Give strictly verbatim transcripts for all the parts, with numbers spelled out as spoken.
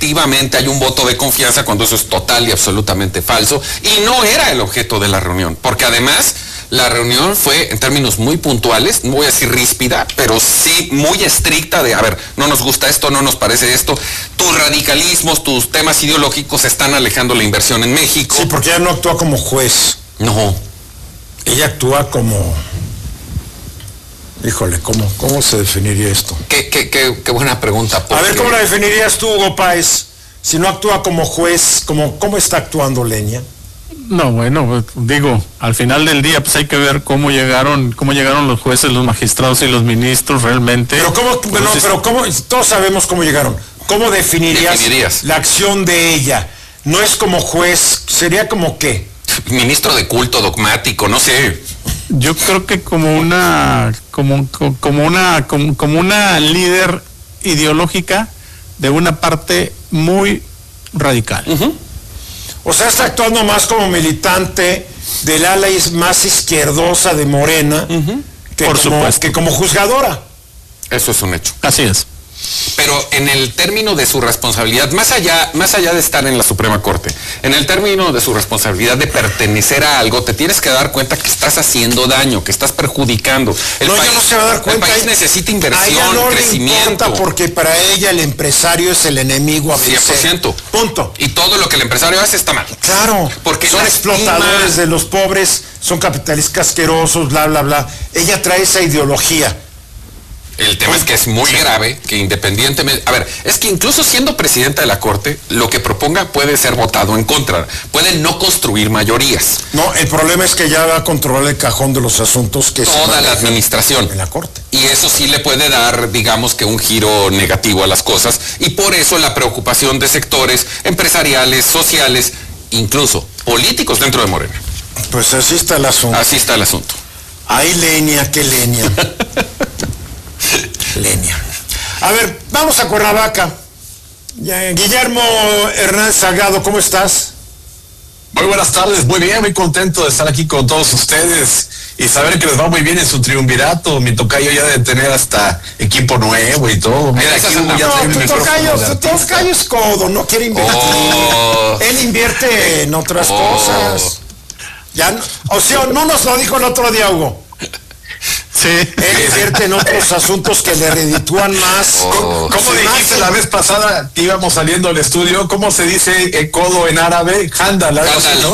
masivamente hay un voto de confianza cuando eso es total y absolutamente falso, y no era el objeto de la reunión, porque además la reunión fue en términos muy puntuales, no voy a decir ríspida, pero sí muy estricta de, a ver, no nos gusta esto, no nos parece esto, tus radicalismos, tus temas ideológicos están alejando la inversión en México. Sí, porque ella no actúa como juez. No. Ella actúa como... Híjole, ¿cómo, cómo se definiría esto? Qué, qué, qué, qué buena pregunta. Porque... A ver, ¿cómo la definirías tú, Hugo Páez? Si no actúa como juez, ¿cómo, cómo está actuando Lenia? No, bueno, digo, al final del día pues hay que ver cómo llegaron, cómo llegaron los jueces, los magistrados y los ministros realmente. Pero cómo, pues, no, pero cómo, todos sabemos cómo llegaron. ¿Cómo definirías, definirías la acción de ella? No es como juez, sería como qué? Ministro de culto dogmático, no sé. Yo creo que como una, como, como una, como, como una líder ideológica de una parte muy radical. Uh-huh. O sea, está actuando más como militante del ala más izquierdosa de Morena, uh-huh, que, Por como, supuesto. que como juzgadora. Eso es un hecho. Así es. Pero en el término de su responsabilidad, más allá, más allá de estar en la Suprema Corte, en el término de su responsabilidad de pertenecer a algo, te tienes que dar cuenta que estás haciendo daño, que estás perjudicando. El no, país, ella no se va a dar cuenta. El país necesita inversión, a ella no crecimiento. Le importa porque para ella el empresario es el enemigo a vencer. cien por ciento. Punto. Y todo lo que el empresario hace está mal. Claro. Porque son lastima. explotadores de los pobres, son capitalistas asquerosos, bla, bla, bla. Ella trae esa ideología. El tema es que es muy grave, que independientemente... A ver, es que incluso siendo presidenta de la Corte, lo que proponga puede ser votado en contra. Puede no construir mayorías. No, el problema es que ya va a controlar el cajón de los asuntos que... Toda la administración. En la Corte. Y eso sí le puede dar, digamos que un giro negativo a las cosas. Y por eso la preocupación de sectores empresariales, sociales, incluso políticos dentro de Morena. Pues así está el asunto. Así está el asunto. Ay, Lenia, qué Lenia. Lenia. A ver, vamos a Cuernavaca. Guillermo Hernández Salgado, ¿cómo estás? Muy buenas tardes, muy bien, muy contento de estar aquí con todos ustedes y saber que les va muy bien en su triunvirato. Mi tocayo ya debe tener hasta equipo nuevo y todo. Mira, aquí no, ya no, tu tocayo, tu tocayo es codo, no quiere invertir. Oh. Él invierte en otras oh. cosas. Ya, o sea, no nos lo dijo el otro día, Hugo. Sí. Él invierte en otros asuntos que le reditúan más. Oh. ¿Cómo dijiste la vez pasada que íbamos saliendo del estudio? ¿Cómo se dice el codo en árabe? Handal, algo así, ¿no?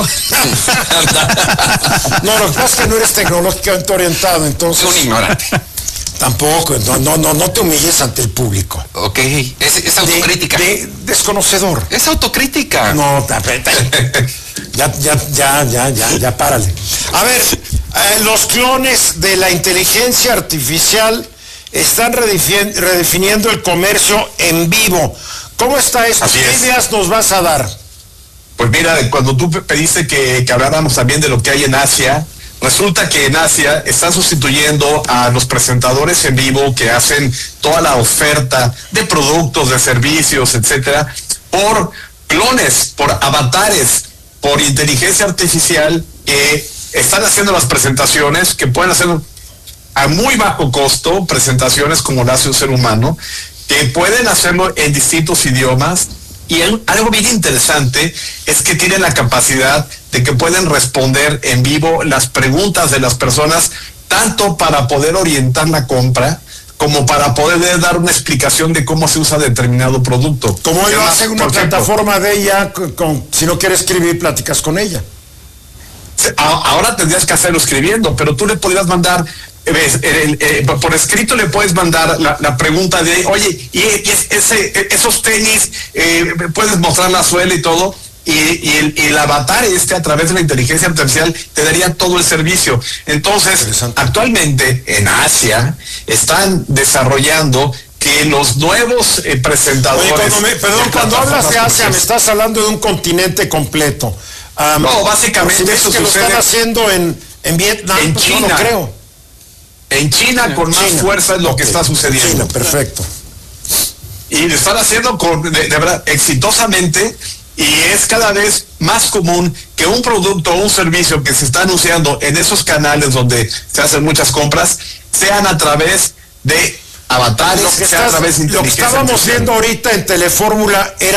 No, lo que pasa es que no eres tecnológicamente orientado, entonces... Es un ignorante. Tampoco, no, no, no, no te humilles ante el público. Ok, es, es autocrítica. De, de desconocedor. Es autocrítica. No, tapete. Ya, ya, ya, ya, ya, ya, párale. A ver, eh, los clones de la inteligencia artificial están redefiniendo el comercio en vivo. ¿Cómo está esto? Así ¿Qué es. ideas nos vas a dar? Pues mira, cuando tú pediste que, que habláramos también de lo que hay en Asia, resulta que en Asia están sustituyendo a los presentadores en vivo que hacen toda la oferta de productos, de servicios, etcétera, por clones, por avatares, por inteligencia artificial que están haciendo las presentaciones, que pueden hacer a muy bajo costo presentaciones como lo hace un ser humano, que pueden hacerlo en distintos idiomas. Y el, algo bien interesante es que tienen la capacidad de que pueden responder en vivo las preguntas de las personas, tanto para poder orientar la compra, como para poder dar una explicación de cómo se usa determinado producto. Como ellos hacen una plataforma de ella, con, con, si no quiere escribir, pláticas con ella. Ahora tendrías que hacerlo escribiendo, pero tú le podrías mandar... ¿Ves? El, el, el, por escrito le puedes mandar la, la pregunta de, oye, y, y es, ese, esos tenis, eh, puedes mostrar la suela y todo, y, y, el, y el avatar este a través de la inteligencia artificial te daría todo el servicio. Entonces, actualmente en Asia están desarrollando que los nuevos eh, presentadores... Oye, cuando me, perdón, cuando hablas de Asia, me estás hablando de un continente completo. Um, no, básicamente si eso que lo están haciendo en, en Vietnam, en pues China. No lo creo. En China con más China. fuerza es lo okay. que está sucediendo. China, perfecto. Y lo están haciendo con, de, de verdad, exitosamente, y es cada vez más común que un producto o un servicio que se está anunciando en esos canales donde se hacen muchas compras, sean a través de avatares, Lo que, sean estás, a través de lo que estábamos viendo ahorita en Telefórmula era